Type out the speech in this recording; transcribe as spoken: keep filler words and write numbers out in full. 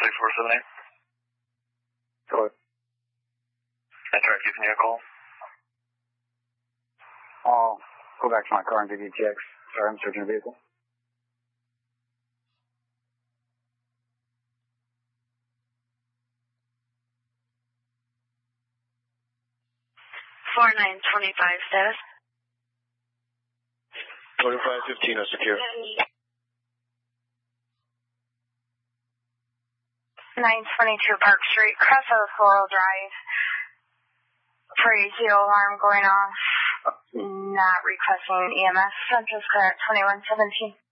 six four seven eight. Go ahead. Enter giving you a call. I'll go back to my car and give you a T X. Sorry, I'm searching a vehicle. four nine twenty-five status. twenty-five fifteen is secure. nine twenty-two Park Street, Crossover Floral Drive. Crazy alarm going off. Not requesting E M S. Central Square at twenty-one seventeen.